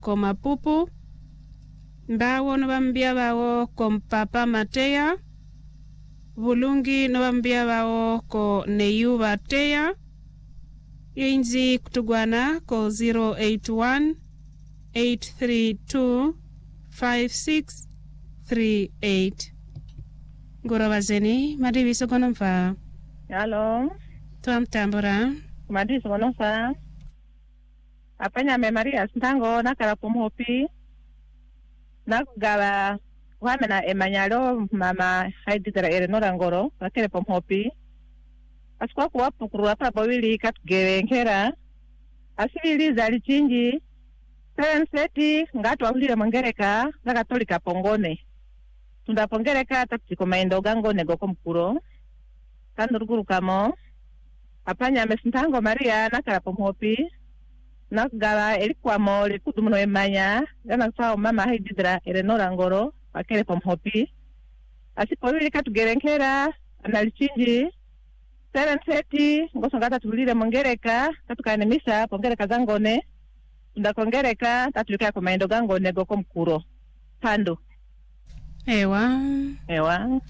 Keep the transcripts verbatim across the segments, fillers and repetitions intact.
ko Mapupu, Mbawo no bambia bawo ko Mpapa Matea, Bulungi no bambia bawo ko Neyuba Teya, Inzi kutugwana ko zero eight one eight three two five six three eight. Ngoro wazeni madiviso kono mfa. Hello. Tuwa mtambura. Madiviso kono mfa. Apanya me Maria Sintango nakala kumhopi. Nakugala wamena Emanyalo mama haididara Erenora Ngoro wakele pomhopi. Asikwa kuwapu kuruwapa bawili katugere nkera. Asibili zali chinji. Seren seti ngatu wahulire mangereka nakatolika pongone. Tunda pongereka tatiko maindo gangone goko mkuro. Kanduruguru kamo. Apanya mesintango Maria nakala pomhopi. Nakugala elikuwa mo likudumuno emanya. Gana sao mama haididra Erenora Ngoro wakele pomhopi. Asipo wili katugere nkera analichinji. Seren seti ngoso ngata tulire mangereka katukane misa pongereka zangone. Tunda kongereka tatulika kwa maindo gangone goko mkuro. Pando. Ewa. Ewa.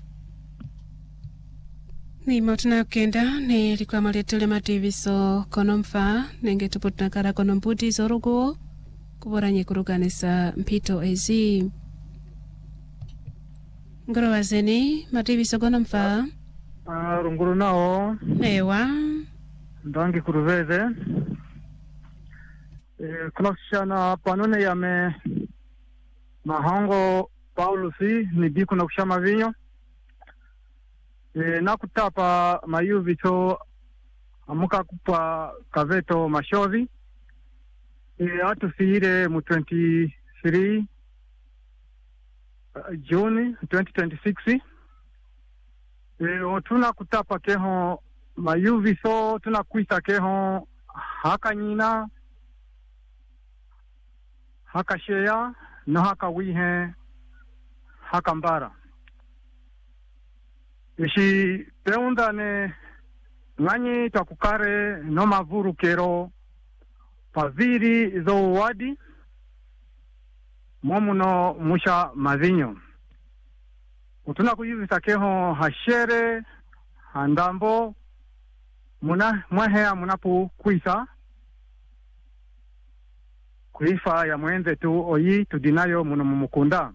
Ni mautuna kenda ni likuwa maletule mativiso konomfa nenge tuputuna kara konomputi zorugo kubora nyekuruganisa mpito ezi. Ngoro wazeni mativiso konomfa. Ah, runguru nao. Ewa. Ndangi kuruveze. Eh, kunakushana panone ya me Mahango Paulusi ni biku na kushama vinyo. E, na kutapa mayuvi to amuka kupa kaveto mashovi. E, atu siire mu twenty-three uh, June twenty twenty-six. E, o tuna kutapa keho mayuvi so tuna kuisa keho haka nyina haka shea no haka wihe haka mbara. Ishi peunda ne ngani takukare no mavuru kero paviri zo wadi momu no musha mazinyo. Utuna kuyivisa keho hashere handambo muna mwahea munapu kuisa kuifa ya mwenze tu oyi tudinayo muno mumukunda.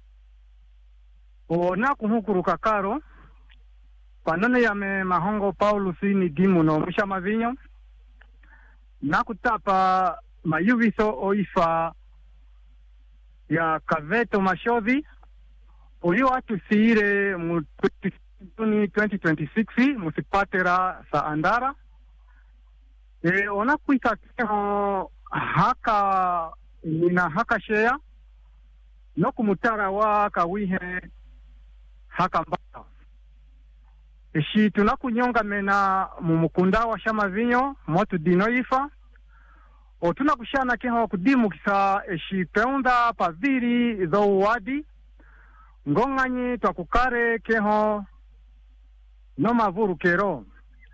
O na kuhukuru kakaro panone ya me Mahongo Paulusi ni dimu no musha mavinyo na kutapa mayuviso oifa ya kaveto mashovi oyi watu siire mu twenty twenty-six musipatera sa andara. E ona kuita keho haka nina haka shea no kumutara wa kawihe haka mbaka. Ishi tunakunyonga mena mumukunda wa shama vinyo motu dinoifa. O tunakushana keho kudimu kisa ishi peunda paviri zo wadi. Ngonganyi twakukare keho no mavuru kero.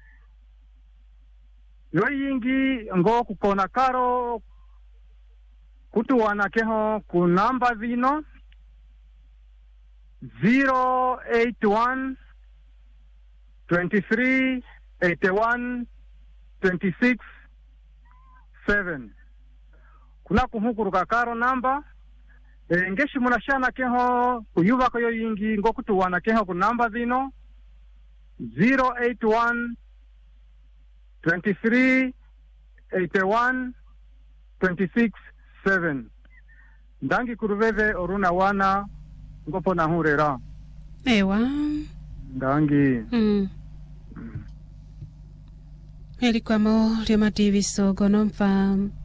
Yo yingi ngo kukona karo kutu wana keho kunamba vino zero eight one twenty-three eighty-one twenty-six seven. Kuna kuhukuru kakaro namba. E, ngeshi munashana keho kuyuva kwa yo yingi ngo kutu wana keho kunamba vino zero eight one twenty-three eighty-one twenty-six seven. Ndangi kuruveve oruna wana ngopo na hurera. Ewa. Ndangi. Mm. Mm. Eli kwa mo lio mativiso gonomfa